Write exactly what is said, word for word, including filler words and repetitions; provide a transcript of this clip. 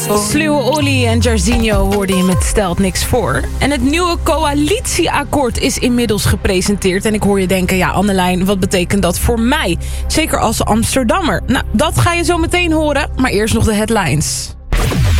Sluwe Olly en Jarzinho hoorde je met Stelt niks voor. En het nieuwe coalitieakkoord is inmiddels gepresenteerd. En ik hoor je denken, ja Annelijn, wat betekent dat voor mij? Zeker als Amsterdammer. Nou, dat ga je zo meteen horen, maar eerst nog de headlines.